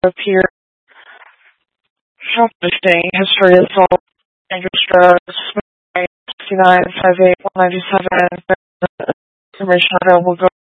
appear. Shoplifting, history, assault, dangerous drugs, 69, 58, 197, information available. Go